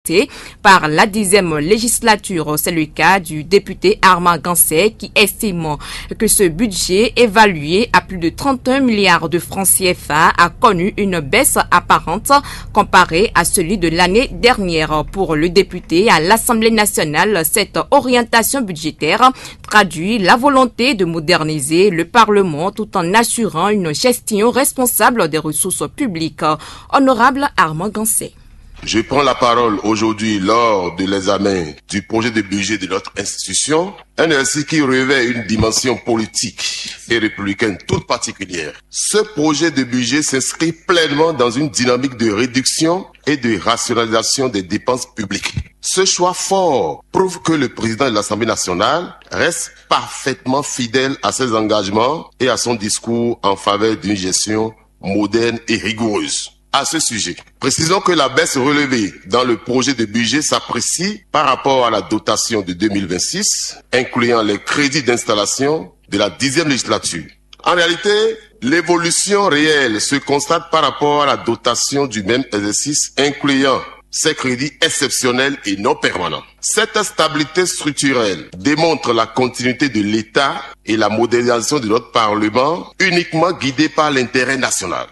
par la 10e législature. C'est le cas du député Armand Gansé qui estime que ce budget évalué à plus de 31 milliards de francs CFA a connu une baisse apparente comparée à celui de l'année dernière. Pour le député à l'Assemblée nationale, cette orientation budgétaire traduit la volonté de moderniser le Parlement tout en assurant une gestion responsable des ressources publiques. Honorable Armand Gansé. Je prends la parole aujourd'hui lors de l'examen du projet de budget de notre institution, un exercice qui revêt une dimension politique et républicaine toute particulière. Ce projet de budget s'inscrit pleinement dans une dynamique de réduction et de rationalisation des dépenses publiques. Ce choix fort prouve que le président de l'Assemblée nationale reste parfaitement fidèle à ses engagements et à son discours en faveur d'une gestion moderne et rigoureuse. À ce sujet, précisons que la baisse relevée dans le projet de budget s'apprécie par rapport à la dotation de 2026, incluant les crédits d'installation de la 10e législature. En réalité, l'évolution réelle se constate par rapport à la dotation du même exercice, incluant ces crédits exceptionnels et non permanents. Cette stabilité structurelle démontre la continuité de l'État et la modernisation de notre Parlement, uniquement guidée par l'intérêt national.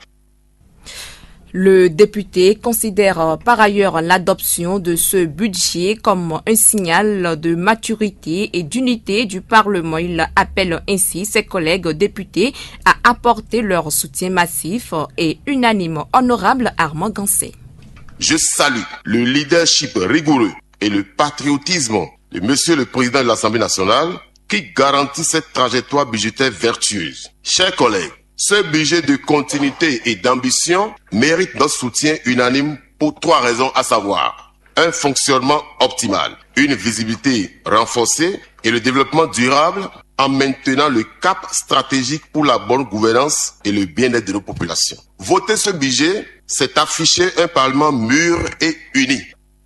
Le député considère par ailleurs l'adoption de ce budget comme un signal de maturité et d'unité du Parlement. Il appelle ainsi ses collègues députés à apporter leur soutien massif et unanime. Honorable Armand Gansé. Je salue le leadership rigoureux et le patriotisme de Monsieur le Président de l'Assemblée nationale qui garantit cette trajectoire budgétaire vertueuse. Chers collègues, ce budget de continuité et d'ambition mérite notre soutien unanime pour 3 raisons, à savoir un fonctionnement optimal, une visibilité renforcée et le développement durable en maintenant le cap stratégique pour la bonne gouvernance et le bien-être de nos populations. Voter ce budget, c'est afficher un Parlement mûr et uni.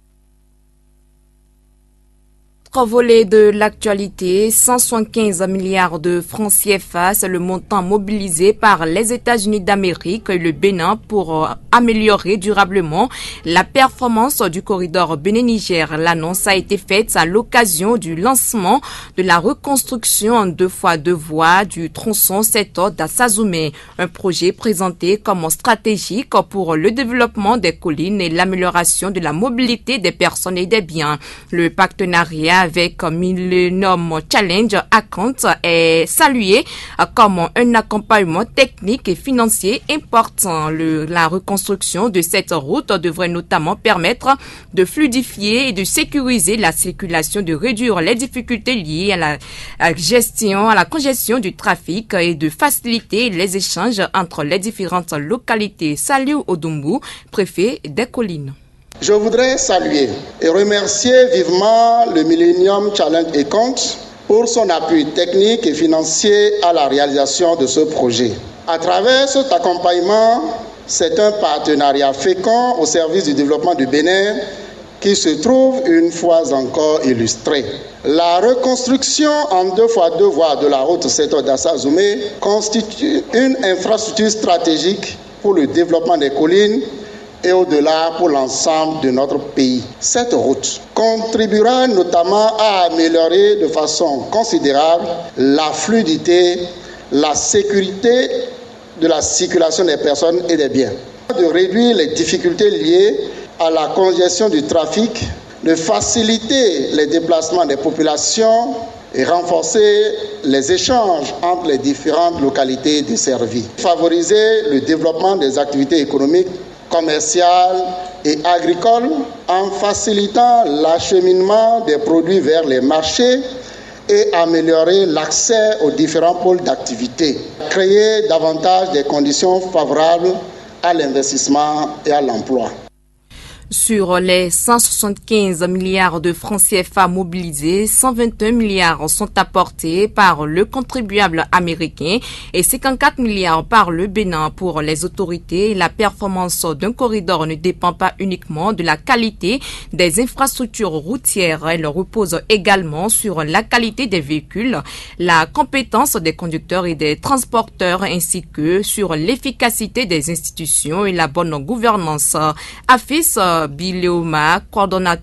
Volet de l'actualité, 175 milliards de francs CFA, c'est le montant mobilisé par les États-Unis d'Amérique et le Bénin pour améliorer durablement la performance du corridor Bénin-Niger. L'annonce a été faite à l'occasion du lancement de la reconstruction en 2x2 voies du tronçon Seto d'Assazoumé, un projet présenté comme stratégique pour le développement des collines et l'amélioration de la mobilité des personnes et des biens. Le partenariat avec Millennium Challenge Account est salué comme un accompagnement technique et financier important. La reconstruction de cette route devrait notamment permettre de fluidifier et de sécuriser la circulation, de réduire les difficultés liées à la congestion du trafic et de faciliter les échanges entre les différentes localités. Saliou Odumbu, préfet des collines. Je voudrais saluer et remercier vivement le Millennium Challenge Account pour son appui technique et financier à la réalisation de ce projet. À travers cet accompagnement, c'est un partenariat fécond au service du développement du Bénin qui se trouve une fois encore illustré. La reconstruction en 2x2 voies de la route Seto d'Assazoumé constitue une infrastructure stratégique pour le développement des collines et au-delà pour l'ensemble de notre pays. Cette route contribuera notamment à améliorer de façon considérable la fluidité, la sécurité de la circulation des personnes et des biens, de réduire les difficultés liées à la congestion du trafic, de faciliter les déplacements des populations et renforcer les échanges entre les différentes localités desservies. Favoriser le développement des activités économiques, commerciales et agricoles en facilitant l'acheminement des produits vers les marchés et améliorer l'accès aux différents pôles d'activité. Créer davantage des conditions favorables à l'investissement et à l'emploi. Sur les 175 milliards de francs CFA mobilisés, 121 milliards sont apportés par le contribuable américain et 54 milliards par le Bénin. Pour les autorités, la performance d'un corridor ne dépend pas uniquement de la qualité des infrastructures routières. Elle repose également sur la qualité des véhicules, la compétence des conducteurs et des transporteurs ainsi que sur l'efficacité des institutions et la bonne gouvernance. Afis Bileoma, coordonnateur